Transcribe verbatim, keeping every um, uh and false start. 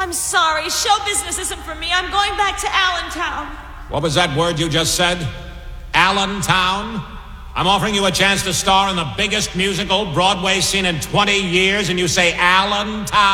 I'm sorry. Show business isn't for me. I'm going back to Allentown. What was that word you just said? Allentown? I'm offering you a chance to star in the biggest musical Broadway seen in twenty years, and you say Allentown?